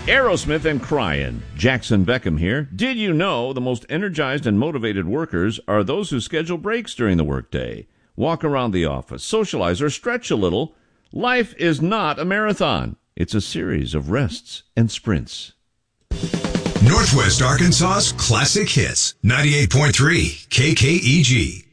Aerosmith and Cryin'. Jackson Beckham here. Did you know the most energized and motivated workers are those who schedule breaks during the workday? Walk around the office, socialize, or stretch a little. Life is not a marathon. It's a series of rests and sprints. Northwest Arkansas's classic hits. 98.3 KKEG.